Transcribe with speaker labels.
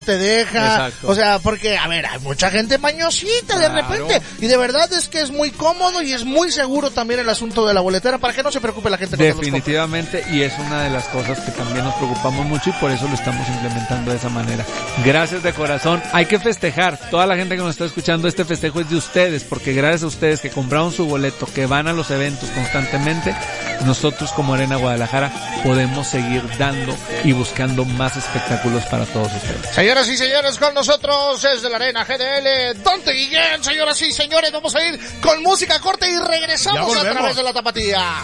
Speaker 1: te deja.
Speaker 2: Exacto.
Speaker 1: O sea, porque, a ver, hay mucha gente mañosita de repente. Y de verdad es que es muy cómodo y es muy seguro también el asunto de la boletera, para que no se preocupe la gente.
Speaker 2: Definitivamente, y es una de las cosas que también nos preocupamos mucho y por eso lo estamos implementando de esa manera. Gracias de corazón. Hay que festejar. Toda la gente que nos está escuchando, este festejo es de ustedes, porque gracias a ustedes que compraron su boleto, que van a los eventos constantemente, nosotros como Arena Guadalajara podemos seguir dando y buscando más espectáculos para todos ustedes.
Speaker 1: Señoras y señores, con nosotros desde la Arena GDL, Dante Guillén. Señoras y señores, vamos a ir con música corta y regresamos a través de la Tapatía.